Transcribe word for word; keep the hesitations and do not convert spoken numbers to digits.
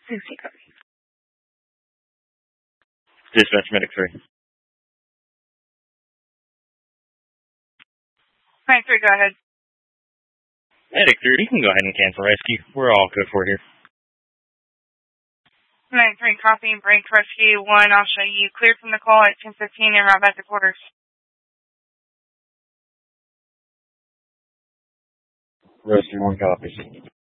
Dispatch Medic three. nine three, go ahead. Medic three, you can go ahead and cancel rescue. We're all good for here. nine three, copy, break rescue one. I'll show you cleared from the call at ten fifteen and right back to quarters. Rescue one, copy.